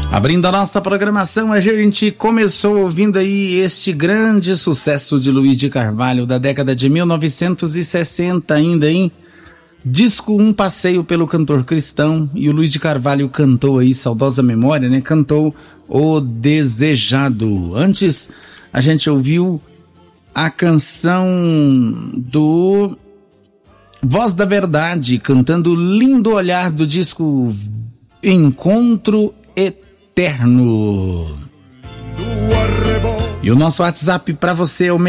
Abrindo a nossa programação, a gente começou ouvindo aí este grande sucesso de Luiz de Carvalho da década de 1960 ainda, hein? Disco Um Passeio pelo Cantor Cristão, e o Luiz de Carvalho cantou aí, saudosa memória, né? Cantou O Desejado. Antes, a gente ouviu a canção do Voz da Verdade, cantando Lindo Olhar do disco Encontro Eterno. E o nosso WhatsApp para você é o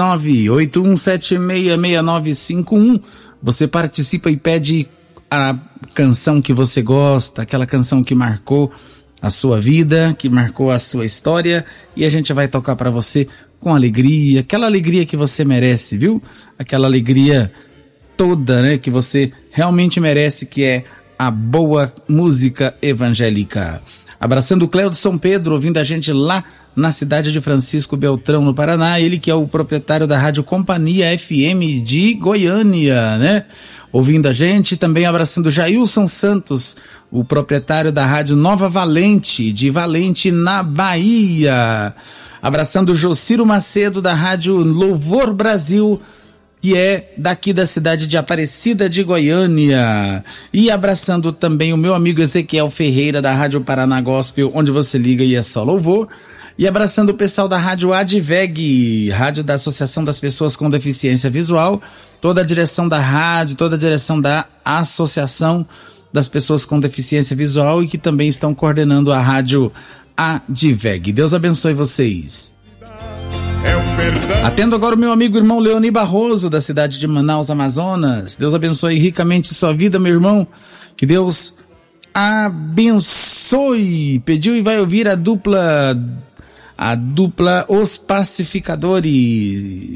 629-8176-6951. Você participa e pede a canção que você gosta, aquela canção que marcou a sua vida, que marcou a sua história, e a gente vai tocar para você com alegria, aquela alegria que você merece, viu? Aquela alegria toda, né, que você realmente merece, que é a boa música evangélica. Abraçando o Cleudson Pedro, ouvindo a gente lá na cidade de Francisco Beltrão, no Paraná, ele que é o proprietário da Rádio Companhia FM de Goiânia, né? Ouvindo a gente, também abraçando Jailson Santos, o proprietário da Rádio Nova Valente, de Valente, na Bahia. Abraçando Jociro Macedo, da Rádio Louvor Brasil, que é daqui da cidade de Aparecida de Goiânia. E abraçando também o meu amigo Ezequiel Ferreira, da Rádio Paraná Gospel, onde você liga e é só louvor. E abraçando o pessoal da Rádio Adveg, Rádio da Associação das Pessoas com Deficiência Visual, toda a direção da rádio, toda a direção da Associação das Pessoas com Deficiência Visual, e que também estão coordenando a Rádio Adveg. Deus abençoe vocês. Atendo agora o meu amigo irmão Leoni Barroso, da cidade de Manaus, Amazonas. Deus abençoe ricamente sua vida, meu irmão. Que Deus abençoe. Pediu e vai ouvir a dupla Os Pacificadores.